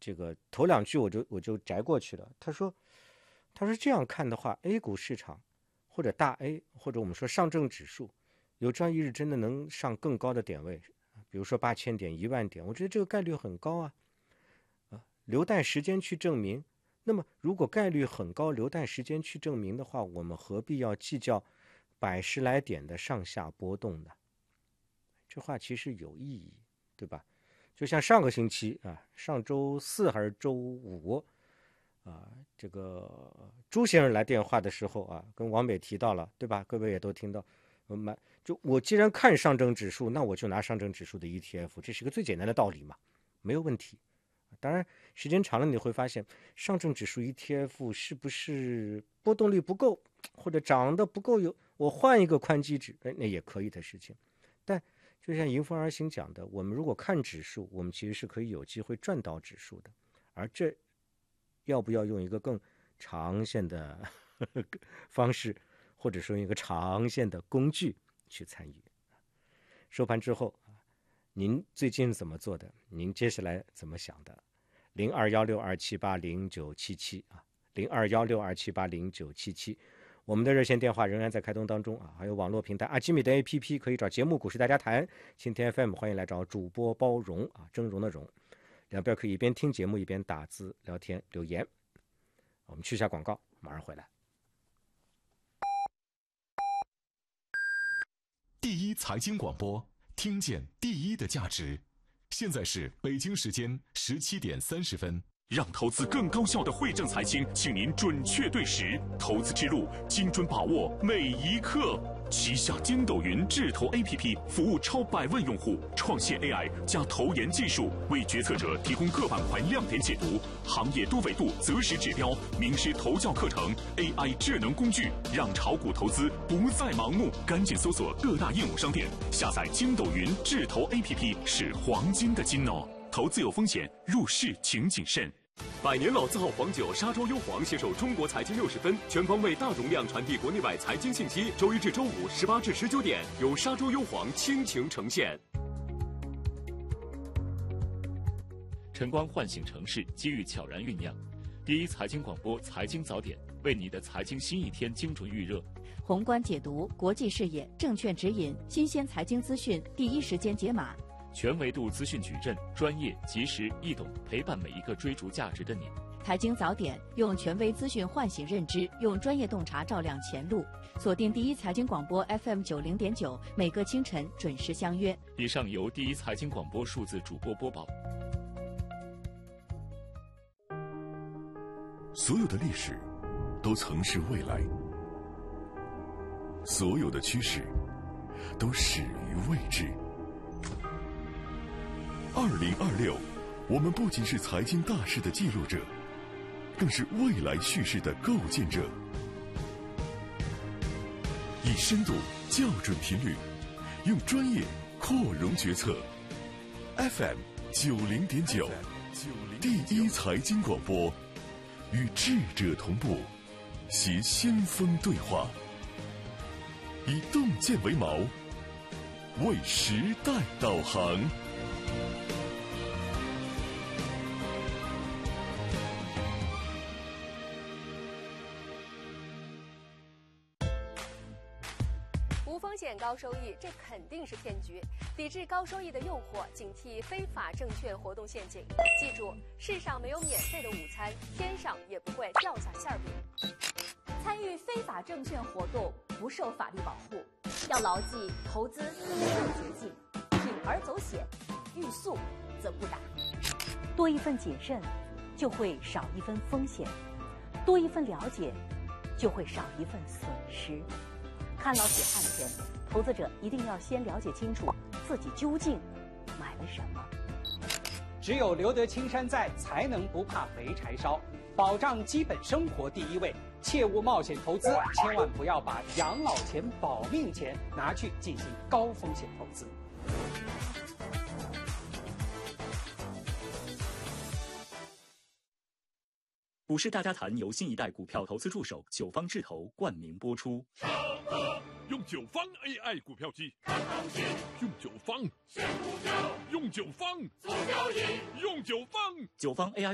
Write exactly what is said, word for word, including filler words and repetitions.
这个头两句我就我就摘过去了。他说，他说这样看的话 ，A 股市场或者大 A 或者我们说上证指数，有朝一日真的能上更高的点位，比如说八千点、一万点，我觉得这个概率很高啊，啊，留待时间去证明。那么如果概率很高，留待时间去证明的话，我们何必要计较百十来点的上下波动呢？这话其实有意义，对吧？就像上个星期啊，上周四还是周五啊，这个朱先生来电话的时候啊，跟王北提到了，对吧？各位也都听到，我买就我既然看上证指数，那我就拿上证指数的 E T F， 这是个最简单的道理嘛，没有问题。当然，时间长了你会发现，上证指数 E T F 是不是波动率不够，或者涨得不够有，我换一个宽基指，哎，那也可以的事情。但就像迎风而行讲的，我们如果看指数，我们其实是可以有机会赚到指数的。而这要不要用一个更长线的呵呵方式，或者说一个长线的工具去参与？收盘之后，您最近怎么做的？您接下来怎么想的？零二幺六二七八零九七七啊，零二幺六二七八零九七七，我们的热线电话仍然在开通当中啊，还有网络平台阿基米的 A P P 可以找节目股市大家谈，蜻蜓 F M 欢迎来找主播包容啊，峥嵘的嵘，两边可以一边听节目一边打字聊天留言。我们去一下广告，马上回来。 第一财经广播，听见第一的价值。现在是北京时间十七点三十分。 让投资更高效的汇正财经，请您准确对时，投资之路精准把握每一刻。旗下筋斗云智投 A P P 服务超百万用户，创新 A I 加投研技术，为决策者提供各板块亮点解读、行业多维度择时指标、名师投教课程、A I 智能工具，让炒股投资不再盲目。赶紧搜索各大应用商店，下载筋斗云智投 A P P 是黄金的金哦。投资有风险，入市请谨慎。 百年老字号黄酒沙洲优黄携手中国财经六十分，全方位大容量传递国内外财经信息。周一至周五十八至十九点，由沙洲优黄倾情呈现。 晨光唤醒城市，机遇悄然酝酿。第一财经广播财经早点，为你的财经新一天精准预热。 宏观解读，国际视野，证券指引，新鲜财经资讯，第一时间解码。 全维度资讯矩阵，专业、及时、易懂，陪伴每一个追逐价值的你。 财经早点，用权威资讯唤醒认知，用专业洞察照亮前路。锁定第一财经广播 F M 九零点九，每个清晨准时相约。 以上由第一财经广播数字主播播报。 所有的历史都曾是未来，所有的趋势都始于未知。二零二六，我们不仅是财经大事的记录者，更是未来叙事的构建者。以深度校准频率，用专业扩容决策。F M 九零点九，第一财经广播，与智者同步，携先锋对话，以洞见为锚，为时代导航。 风险高收益，这肯定是骗局。抵制高收益的诱惑，警惕非法证券活动陷阱。记住，世上没有免费的午餐，天上也不会掉下馅饼。参与非法证券活动不受法律保护，要牢记投资没有捷径，铤而走险，欲速则不达。 多一份谨慎，就会少一分风险；多一份了解，就会少一份损失。看牢血汗钱，投资者一定要先了解清楚自己究竟买了什么。 只有留得青山在，才能不怕没柴烧。保障基本生活第一位，切勿冒险投资，千万不要把养老钱、保命钱拿去进行高风险投资。 股市大家谈由新一代股票投资助手九方智投冠名播出。 用九方 A I 股票机，用九方选股票，用九方做交易，用九方九方 A I。